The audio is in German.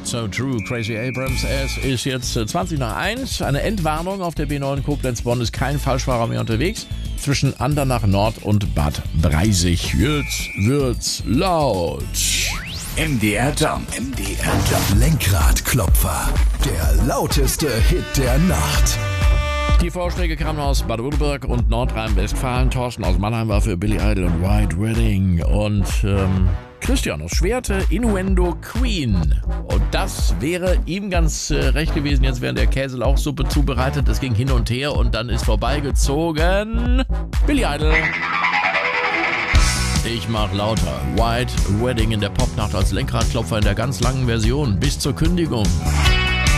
So True, Crazy Abrams. Es ist jetzt 20 nach 1. Eine Endwarnung auf der B9 Koblenz-Bonn ist kein Falschfahrer mehr unterwegs. Zwischen Andernach Nord und Bad Breisig. Jetzt wird's laut. MDR Jump. MDR Jump. Lenkradklopfer. Der lauteste Hit der Nacht. Die Vorschläge kamen aus Baden-Württemberg und Nordrhein-Westfalen. Thorsten aus Mannheim war für Billy Idol und White Wedding. Und Christian aus Schwerte, Innuendo Queen. Und das wäre ihm ganz recht gewesen. Jetzt während der Käselauchsuppe zubereitet. Es ging hin und her und dann ist vorbeigezogen Billy Idol. Ich mach lauter. White Wedding in der Popnacht als Lenkradklopfer in der ganz langen Version bis zur Kündigung.